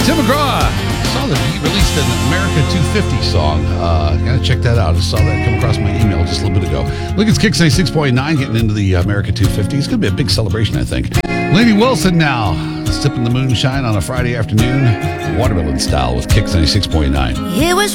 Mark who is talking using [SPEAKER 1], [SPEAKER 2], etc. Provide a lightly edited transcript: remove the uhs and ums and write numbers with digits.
[SPEAKER 1] Tim McGraw. Saw that he released an America 250 song. Gotta check that out. I saw that come across my email just a little bit ago. Look, it's Kicks 96.9 getting into the America 250. It's gonna be a big celebration, I think. Lady Wilson now, sipping the moonshine on a Friday afternoon, watermelon style with Kicks 96.9.
[SPEAKER 2] It was